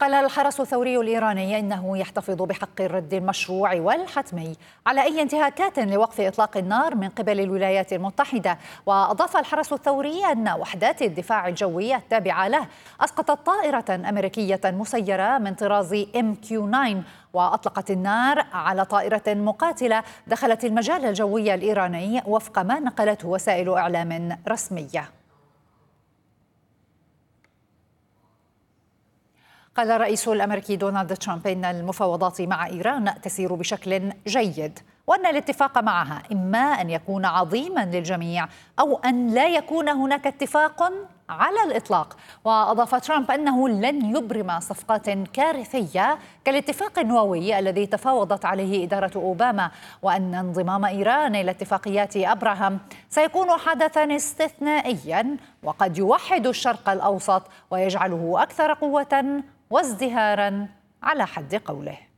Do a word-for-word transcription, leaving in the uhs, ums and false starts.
قال الحرس الثوري الإيراني إنه يحتفظ بحق الرد المشروع والحتمي على أي انتهاكات لوقف إطلاق النار من قبل الولايات المتحدة. وأضاف الحرس الثوري أن وحدات الدفاع الجوي التابعة له أسقطت طائرة أمريكية مسيرة من طراز إم كيو تسعة وأطلقت النار على طائرة مقاتلة دخلت المجال الجوي الإيراني وفق ما نقلته وسائل إعلام رسمية. قال الرئيس الأمريكي دونالد ترامب إن المفاوضات مع إيران تسير بشكل جيد، وأن الاتفاق معها إما أن يكون عظيما للجميع أو أن لا يكون هناك اتفاق على الإطلاق. وأضاف ترامب أنه لن يبرم صفقات كارثية كالاتفاق النووي الذي تفاوضت عليه إدارة أوباما، وأن انضمام إيران إلى اتفاقيات أبراهام سيكون حدثا استثنائيا وقد يوحد الشرق الأوسط ويجعله أكثر قوة وازدهارا على حد قوله.